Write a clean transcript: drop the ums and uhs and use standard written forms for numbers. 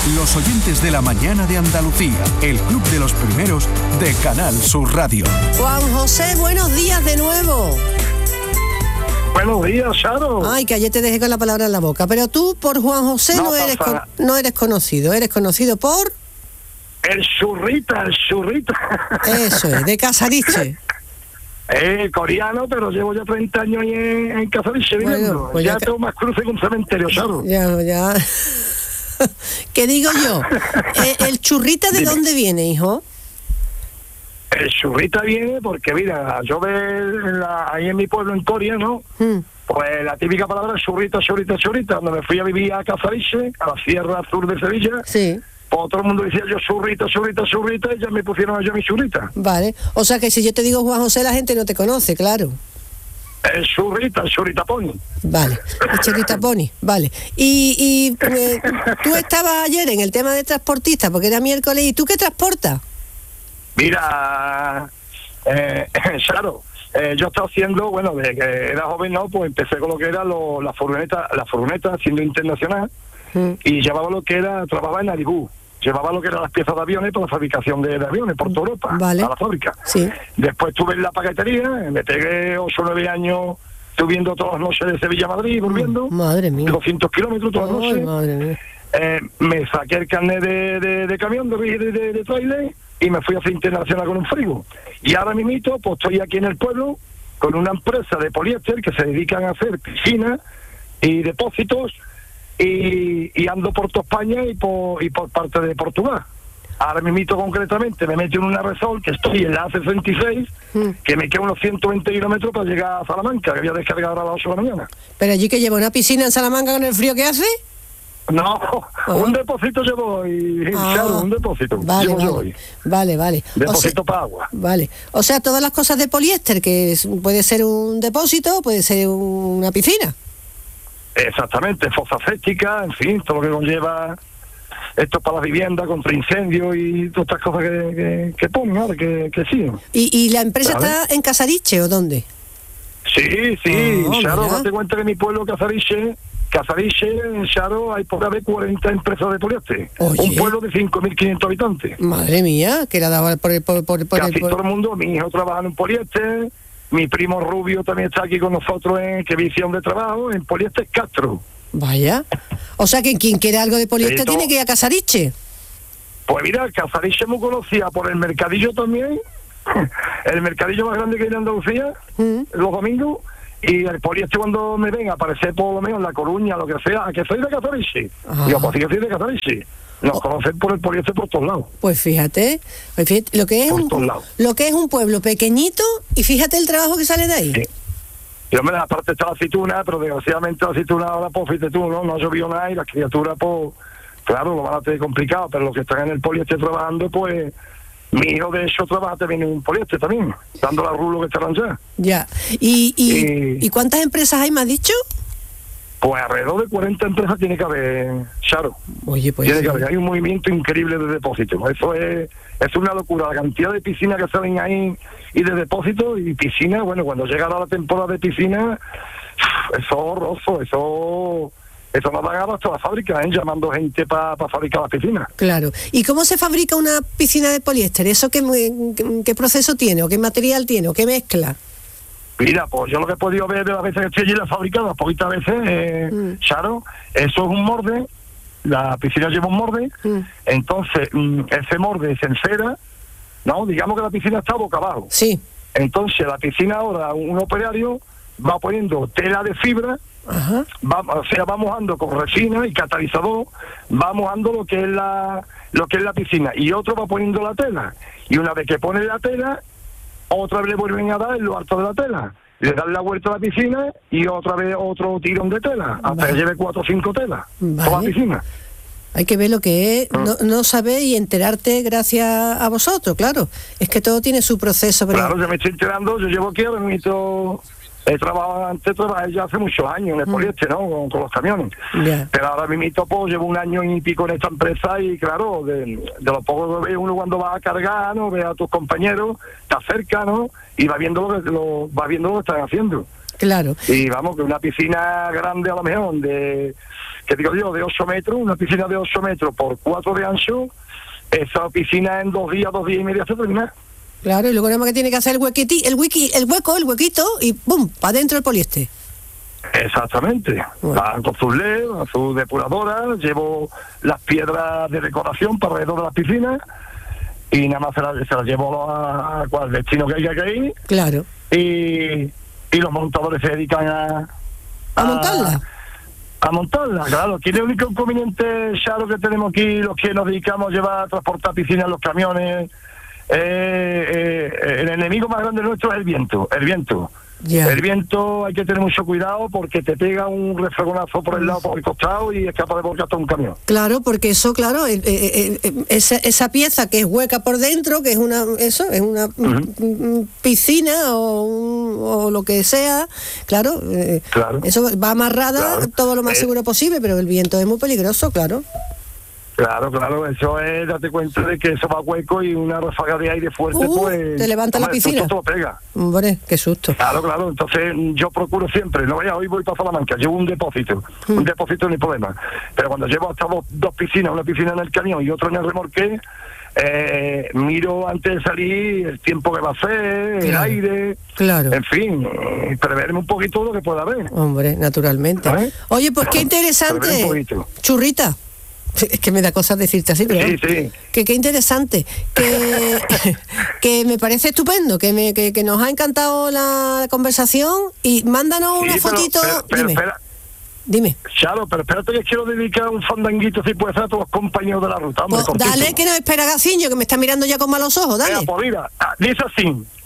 Los oyentes de la mañana de Andalucía, el club de los primeros de Canal Sur Radio. Juan José, buenos días de nuevo. Buenos días, Charo. Ay, que ayer te dejé con la palabra en la boca. Pero tú por Juan José no eres conocido. Eres conocido por... El churrita. Eso es, de Casariche. Coreano, pero llevo ya 30 años en Casariche viviendo. Bueno, pues ya tengo más cruces que un cementerio, Charo. Ya. ¿Qué digo yo? ¿El churrita de dónde viene, hijo? El churrita viene porque, mira, yo ahí en mi pueblo, en Coria, ¿no? Pues la típica palabra churrita. Cuando me fui a vivir a Casariche, a la Sierra Sur de Sevilla, sí. Pues todo el mundo decía yo churrita, y ya me pusieron yo mi churrita. Vale, o sea que si yo te digo Juan José, la gente no te conoce, claro. El churrita pony. Vale, el churrita pony, vale. Y tú estabas ayer en el tema de transportista, porque era miércoles, ¿y tú qué transportas? Mira, claro, yo estaba haciendo, bueno, desde que era joven, no, pues empecé con lo que era la furgoneta siendo internacional, y llevaba lo que era, trabajaba en Aribú, llevaba lo que eran las piezas de aviones para la fabricación de aviones por toda Europa, vale. A la fábrica. Sí. Después estuve en la paquetería, me pegué 8 o 9 años subiendo todas las noches de Sevilla a Madrid, volviendo. Madre mía. 200 kilómetros todas las noches. Madre mía. Me saqué el carnet de camión, de trailer, y me fui a hacer internacional con un frigo. Y ahora mismo, pues estoy aquí en el pueblo con una empresa de poliéster que se dedican a hacer piscinas y depósitos, y ando por toda España y por parte de Portugal. Ahora mismo concretamente me metí en una Repsol que estoy en la A66, que me queda unos 120 kilómetros para llegar a Salamanca, que voy a descargar ahora a las 8 de la mañana. ¿Pero allí que lleva una piscina en Salamanca con el frío que hace? No, un depósito llevo hoy, claro, un depósito. Vale. Depósito para agua. Vale. O sea, todas las cosas de poliéster, que puede ser un depósito, puede ser una piscina. Exactamente, fosa séptica, en fin, todo lo que conlleva esto para la vivienda, contra incendios y todas estas cosas que ponen ahora, que sí. ¿Y la empresa está en Casariche o dónde? Sí, Charo, date cuenta que mi pueblo Casariche, Charo, hay por haber 40 empresas de poliéster. Oye. Un pueblo de 5.500 habitantes. Madre mía, que la daba por Casi todo el mundo, mi hijo trabaja en poliéster, mi primo Rubio también está aquí con nosotros en que visión de trabajo, en Poliéster Castro. Vaya. O sea que quien quiere algo de poliéster tiene que ir a Casariche. Pues mira, Casariche es muy conocida por el mercadillo también, el mercadillo más grande que hay en Andalucía, los domingos, y el poliéster cuando me ven a aparecer por lo menos en La Coruña, lo que sea, que soy de Casariche. Digo, pues sí que soy de Casariche. Nos conocen por el poliéster por todos lados. Pues fíjate lo que es un pueblo pequeñito, y fíjate el trabajo que sale de ahí. Sí. Y hombre, aparte está la aceituna, pero desgraciadamente la aceituna ahora, pues fíjate tú, no ha llovido nada y las criaturas, pues, claro, lo van a tener complicado, pero los que están en el poliéster trabajando, pues, mi hijo de hecho trabaja también en un poliéster también, dando la rulo que estarán ya. Ya. ¿Y cuántas empresas hay, me has dicho? Pues alrededor de 40 empresas tiene que haber, Charo. Oye, pues tiene que haber, hay un movimiento increíble de depósitos. Eso es una locura, la cantidad de piscinas que salen ahí y de depósitos y piscinas. Bueno, cuando llega la temporada de piscina, eso es horroroso, eso nos dan hasta la fábrica, llamando gente para fabricar las piscinas. Claro. ¿Y cómo se fabrica una piscina de poliéster? ¿Eso qué proceso tiene, o qué material tiene, o qué mezcla? Mira, pues yo lo que he podido ver de las veces que estoy allí en la fábrica, las poquitas veces, Charo, eso es un morde, la piscina lleva un morde, entonces ese morde se encera, ¿no? Digamos que la piscina está boca abajo. Sí. Entonces la piscina ahora, un operario va poniendo tela de fibra, va mojando con resina y catalizador, va mojando lo que es la piscina, y otro va poniendo la tela, y una vez que pone la tela, otra vez le vuelven a dar en lo alto de la tela, le dan la vuelta a la piscina y otra vez otro tirón de tela, hasta que lleve 4 o 5 telas, toda la piscina. Hay que ver lo que es, no saber y enterarte gracias a vosotros, claro. Es que todo tiene su proceso. Pero... Claro, yo me estoy enterando, yo llevo aquí, he trabajado ya hace muchos años en el poliéster, ¿no? Con los camiones. Yeah. Pero ahora mismo pues llevo 1 año y pico en esta empresa y claro, de lo poco que ve uno cuando va a cargar, ¿no? Ve a tus compañeros, te acerca, ¿no? Y va viendo lo que están haciendo. Claro. Y vamos, que una piscina grande a lo mejor, que digo yo, de 8 metros, una piscina de 8 metros por 4 de ancho, esa piscina en 2 días y medio se termina. Claro, y luego nada más que tiene que hacer el huequito y ¡pum!, para adentro el poliéster. Exactamente. Bueno. Van con sus LED, con sus depuradoras, llevo las piedras de decoración para alrededor de las piscinas y nada más se las llevo al destino que haya que ir. Claro. Y los montadores se dedican ¿A montarla? A montarla, claro. Aquí el único inconveniente, Charo, que tenemos aquí, los que nos dedicamos a llevar, a transportar piscinas en los camiones, el enemigo más grande nuestro es el viento. Ya. El viento hay que tener mucho cuidado porque te pega un refregonazo por el lado, por el costado y es capaz de volcar hasta un camión. Claro, porque eso, claro, esa pieza que es hueca por dentro, que es una piscina o lo que sea, claro, eso va amarrada todo lo más seguro posible, pero el viento es muy peligroso, claro. Claro, eso es, date cuenta de que eso va hueco y una ráfaga de aire fuerte, pues... Te levanta la piscina. Todo pega. Hombre, qué susto. Claro, entonces yo procuro siempre, no vaya, hoy voy para Salamanca, llevo un depósito no hay problema, pero cuando llevo hasta dos piscinas, una piscina en el camión y otra en el remolque, miro antes de salir el tiempo que va a hacer, el aire, en fin, preverme un poquito lo que pueda haber. Hombre, naturalmente. Oye, pues qué interesante, Churrita. Es que me da cosas decirte así, pero sí. Que qué interesante, que me parece estupendo, que nos ha encantado la conversación y mándanos una fotito. Dime. Claro, pero espérate que quiero dedicar un fandanguito, si puede ser, a todos los compañeros de la ruta. Hombre, dale, que no espera Gaciño, que me está mirando ya con malos ojos, dale. Pues mira, dice así: